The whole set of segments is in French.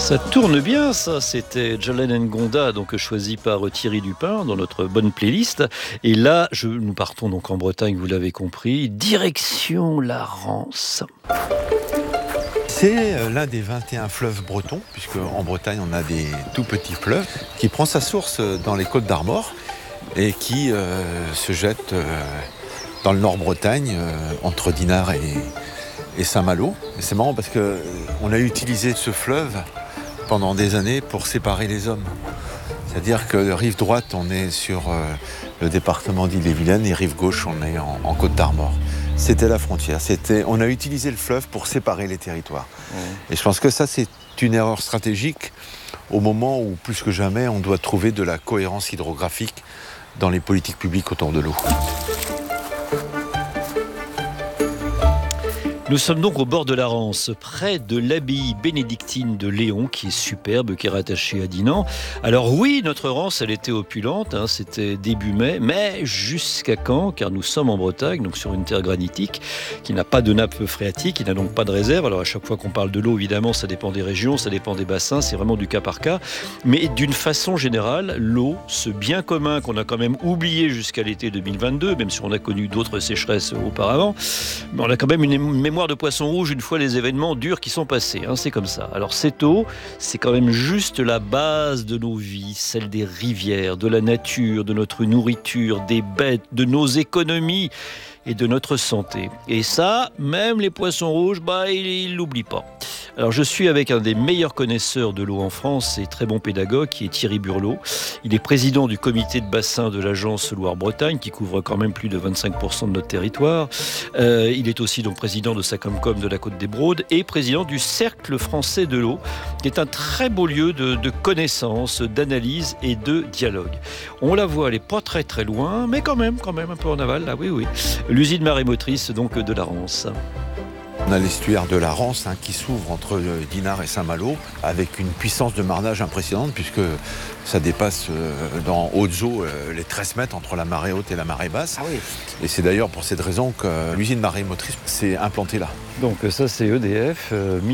Ça tourne bien, ça. C'était Jolene Ngonda, donc choisi par Thierry Dupin dans notre bonne playlist. Et là, nous partons donc en Bretagne, vous l'avez compris, direction la Rance. C'est l'un des 21 fleuves bretons, puisque en Bretagne on a des tout petits fleuves, qui prend sa source dans les Côtes d'Armor et qui se jette dans le Nord-Bretagne, entre Dinard et Saint-Malo. Et c'est marrant parce qu'on a utilisé ce fleuve pendant des années pour séparer les hommes. C'est-à-dire que rive droite, on est sur le département d'Ille-et-Vilaine et rive gauche, on est en Côte d'Armor. C'était la frontière. On a utilisé le fleuve pour séparer les territoires. Et je pense que ça, c'est une erreur stratégique au moment où, plus que jamais, on doit trouver de la cohérence hydrographique dans les politiques publiques autour de l'eau. Nous sommes donc au bord de la Rance, près de l'abbaye bénédictine de Léon, qui est superbe, qui est rattachée à Dinan. Alors oui, notre Rance, elle était opulente, c'était début mai, mais jusqu'à quand? Car nous sommes en Bretagne, donc sur une terre granitique, qui n'a pas de nappe phréatique, qui n'a donc pas de réserve. Alors à chaque fois qu'on parle de l'eau, évidemment, ça dépend des régions, ça dépend des bassins, c'est vraiment du cas par cas. Mais d'une façon générale, l'eau, ce bien commun qu'on a quand même oublié jusqu'à l'été 2022, même si on a connu d'autres sécheresses auparavant, mais on a quand même une mémoire de poisson rouge une fois les événements durs qui sont passés, c'est comme ça. Alors cette eau, c'est quand même juste la base de nos vies, celle des rivières, de la nature, de notre nourriture, des bêtes, de nos économies et de notre santé. Et ça, même les poissons rouges, ils l'oublient pas. Alors je suis avec un des meilleurs connaisseurs de l'eau en France et très bon pédagogue, qui est Thierry Burlot. Il est président du comité de bassin de l'agence Loire-Bretagne, qui couvre quand même plus de 25% de notre territoire. Il est aussi donc président de Sacomcom de la Côte des Broads et président du Cercle français de l'eau, qui est un très beau lieu de connaissances, d'analyse et de dialogue. On la voit, elle n'est pas très très loin, mais quand même un peu en aval, là, oui. L'usine marémotrice donc de la Rance. On a l'estuaire de la Rance qui s'ouvre entre Dinard et Saint-Malo avec une puissance de marnage impressionnante puisque ça dépasse dans hautes eaux les 13 mètres entre la marée haute et la marée basse. Et c'est d'ailleurs pour cette raison que l'usine marémotrice s'est implantée là. Donc ça c'est EDF,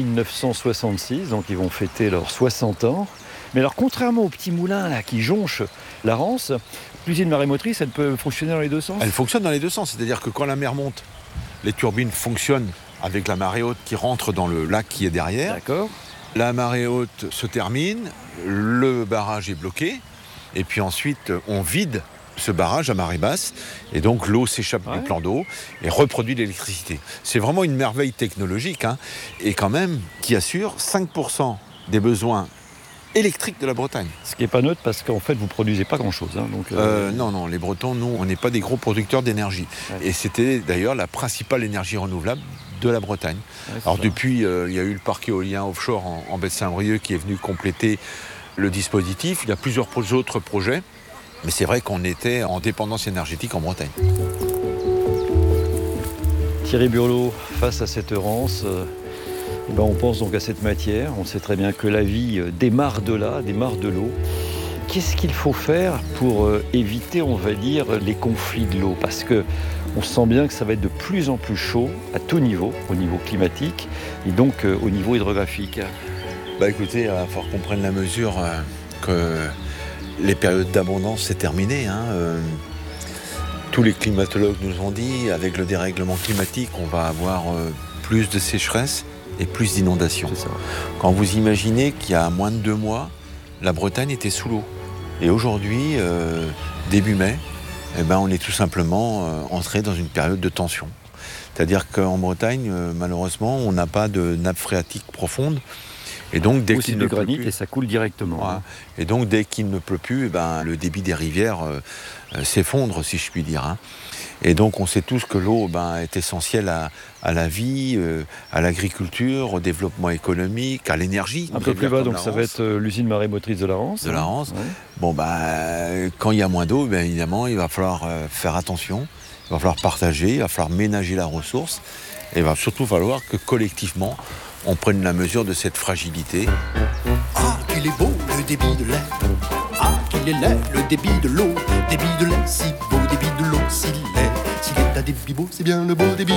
1966, donc ils vont fêter leurs 60 ans. Mais alors contrairement aux petits moulins là, qui jonchent la Rance, l'usine marémotrice, elle peut fonctionner dans les deux sens? Elle fonctionne dans les deux sens, c'est-à-dire que quand la mer monte, les turbines fonctionnent avec la marée haute qui rentre dans le lac qui est derrière. D'accord. La marée haute se termine, le barrage est bloqué, et puis ensuite on vide ce barrage à marée basse, et donc l'eau s'échappe du plan d'eau et reproduit l'électricité. C'est vraiment une merveille technologique, et quand même qui assure 5% des besoins électrique de la Bretagne. Ce qui n'est pas neutre parce qu'en fait vous ne produisez pas grand-chose. Non, les Bretons, nous, on n'est pas des gros producteurs d'énergie. Et c'était d'ailleurs la principale énergie renouvelable de la Bretagne. Alors depuis, il y a eu le parc éolien offshore en baie de Saint-Brieuc qui est venu compléter le dispositif. Il y a plusieurs autres projets, mais c'est vrai qu'on était en dépendance énergétique en Bretagne. Thierry Burlot, face à cette Rance, on pense donc à cette matière. On sait très bien que la vie démarre de là, démarre de l'eau. Qu'est-ce qu'il faut faire pour éviter, on va dire, les conflits de l'eau? Parce que on sent bien que ça va être de plus en plus chaud à tout niveau, au niveau climatique et donc au niveau hydrographique. Écoutez, il va falloir qu'on prenne la mesure que les périodes d'abondance, c'est terminé. Tous les climatologues nous ont dit, avec le dérèglement climatique, on va avoir plus de sécheresse et plus d'inondations. Quand vous imaginez qu'il y a moins de 2 mois, la Bretagne était sous l'eau. Et aujourd'hui, début mai, on est tout simplement entré dans une période de tension. C'est-à-dire qu'en Bretagne, malheureusement, on n'a pas de nappe phréatique profonde. Et donc, dès qu'il ne pleut plus, et ça coule directement. Et donc, dès qu'il ne pleut plus, le débit des rivières s'effondre, si je puis dire. Et donc, on sait tous que l'eau est essentielle à la vie, à l'agriculture, au développement économique, à l'énergie. Un peu plus bas, donc ça va être l'usine marémotrice de la Rance. De la Rance. Quand il y a moins d'eau, évidemment, il va falloir faire attention. Il va falloir partager, il va falloir ménager la ressource. Et il va surtout falloir que collectivement, on prenne la mesure de cette fragilité. Ah, qu'il est beau le débit de l'air. Ah, qu'il est laid le débit de l'eau. Débit de lait si beau, débit de l'eau si laid. S'il est à débit beau, c'est bien le beau débit.